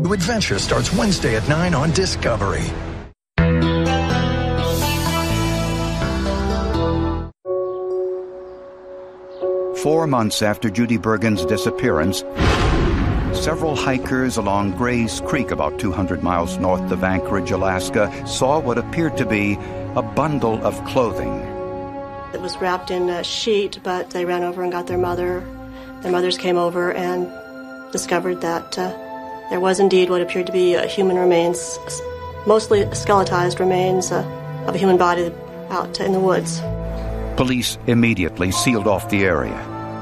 to Adventure starts Wednesday at 9 on Discovery. Four months after Judy Bergen's disappearance, several hikers along Gray's Creek, about 200 miles north of Anchorage, Alaska, saw what appeared to be a bundle of clothing. It was wrapped in a sheet, but they ran over and got their mother. Their mothers came over and discovered that there was indeed what appeared to be human remains, mostly skeletized remains of a human body out in the woods. Police immediately sealed off the area.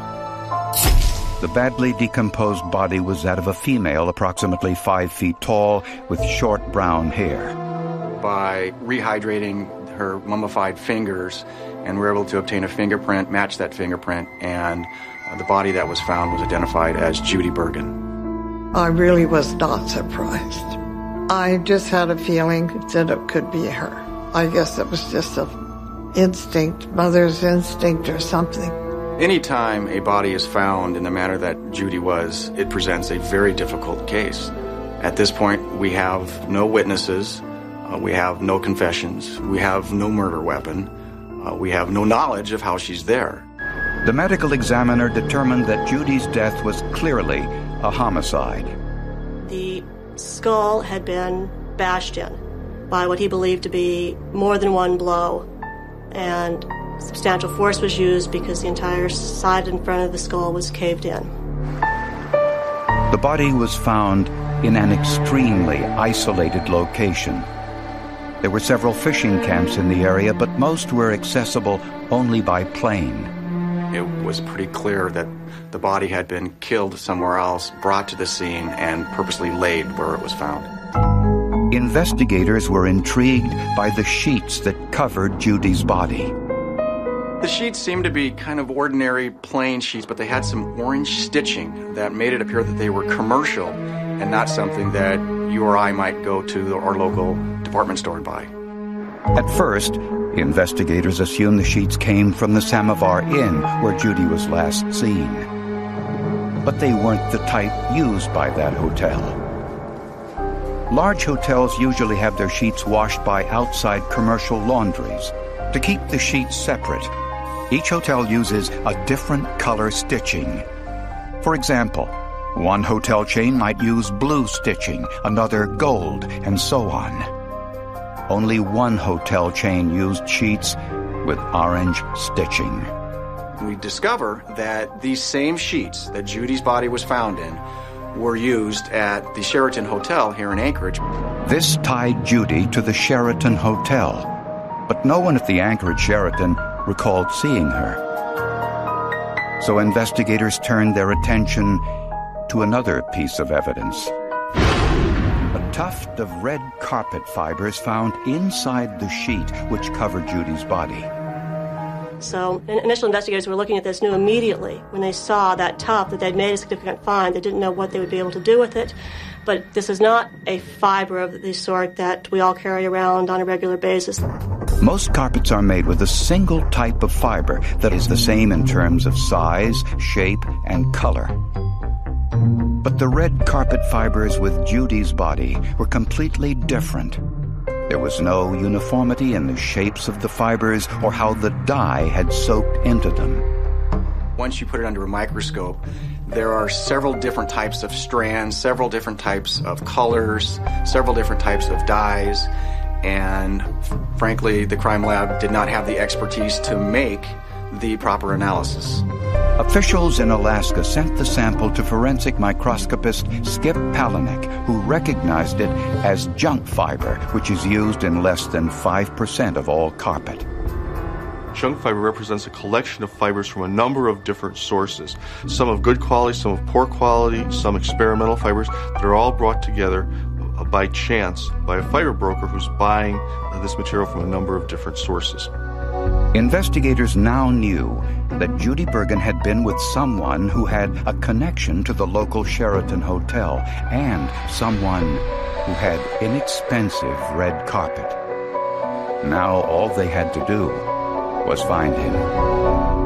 The badly decomposed body was that of a female approximately 5 feet tall with short brown hair. By rehydrating her mummified fingers, and we were able to obtain a fingerprint, match that fingerprint, and the body that was found was identified as Judy Bergen. I really was not surprised. I just had a feeling that it could be her. I guess it was just an instinct, mother's instinct or something. Anytime a body is found in the manner that Judy was, it presents a very difficult case. At this point, we have no witnesses, we have no confessions, we have no murder weapon, we have no knowledge of how she's there. The medical examiner determined that Judy's death was clearly a homicide. The skull had been bashed in by what he believed to be more than one blow, and substantial force was used because the entire side in front of the skull was caved in. The body was found in an extremely isolated location. There were several fishing camps in the area, but most were accessible only by plane. It was pretty clear that the body had been killed somewhere else, brought to the scene, and purposely laid where it was found. Investigators were intrigued by the sheets that covered Judy's body. The sheets seemed to be kind of ordinary plain sheets, but they had some orange stitching that made it appear that they were commercial and not something that you or I might go to our local department store and buy. At first, investigators assumed the sheets came from the Samovar Inn where Judy was last seen. But they weren't the type used by that hotel. Large hotels usually have their sheets washed by outside commercial laundries. To keep the sheets separate, each hotel uses a different color stitching. For example, one hotel chain might use blue stitching, another gold, and so on. Only one hotel chain used sheets with orange stitching. We discover that these same sheets that Judy's body was found in were used at the Sheraton Hotel here in Anchorage. This tied Judy to the Sheraton Hotel, but no one at the Anchorage Sheraton recalled seeing her. So investigators turned their attention to another piece of evidence. A tuft of red carpet fibers found inside the sheet which covered Judy's body. So initial investigators who were looking at this knew immediately when they saw that tuft that they'd made a significant find. They didn't know what they would be able to do with it. But this is not a fiber of the sort that we all carry around on a regular basis. Most carpets are made with a single type of fiber that is the same in terms of size, shape, and color. But the red carpet fibers with Judy's body were completely different. There was no uniformity in the shapes of the fibers or how the dye had soaked into them. Once you put it under a microscope, there are several different types of strands, several different types of colors, several different types of dyes, and frankly, the crime lab did not have the expertise to make the proper analysis. Officials in Alaska sent the sample to forensic microscopist Skip Palahniuk, who recognized it as junk fiber, which is used in less than 5% of all carpet. Junk fiber represents a collection of fibers from a number of different sources, some of good quality, some of poor quality, some experimental fibers that are all brought together by chance by a fiber broker who's buying this material from a number of different sources. Investigators now knew that Judy Bergen had been with someone who had a connection to the local Sheraton Hotel and someone who had inexpensive red carpet. Now all they had to do was find him.